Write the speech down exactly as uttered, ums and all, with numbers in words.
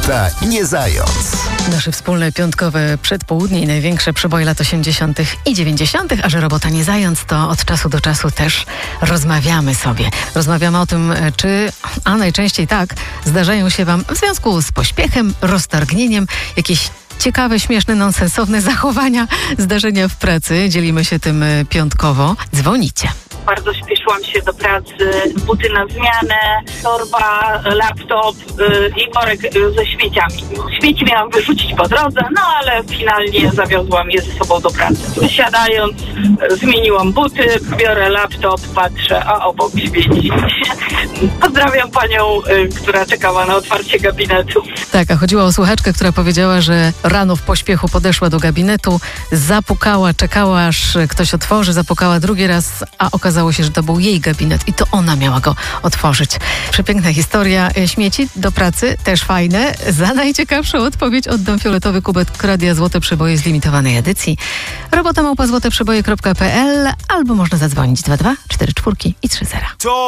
Robota nie zając. Nasze wspólne piątkowe przedpołudnie i największe przeboje lat osiemdziesiątych i dziewięćdziesiątych, a że robota nie zając, to od czasu do czasu też rozmawiamy sobie. Rozmawiamy o tym, czy, a najczęściej tak, zdarzają się wam w związku z pośpiechem, roztargnieniem jakieś ciekawe, śmieszne, nonsensowne zachowania, zdarzenia w pracy. Dzielimy się tym piątkowo. Dzwonicie. Bardzo śpieszyłam się do pracy, buty na zmianę, torba, laptop yy, i worek yy, ze śmieciami. Śmieci miałam wyrzucić po drodze, no ale finalnie zawiozłam je ze sobą do pracy. Wysiadając, yy, zmieniłam buty, biorę laptop, patrzę, a obok śmieci. Pozdrawiam panią, yy, która czekała na otwarcie gabinetu. Tak, a chodziło o słuchaczkę, która powiedziała, że rano w pośpiechu podeszła do gabinetu, zapukała, czekała, aż ktoś otworzy, zapukała drugi raz, a okazało się, że to był jej gabinet i to ona miała go otworzyć. Przepiękna historia. Śmieci do pracy, też fajne. Za najciekawszą odpowiedź oddam fioletowy kubek Radia Złote Przeboje z limitowanej edycji. Robota małpa złote przeboje kropka p l albo można zadzwonić dwa dwa cztery cztery i trzy zero.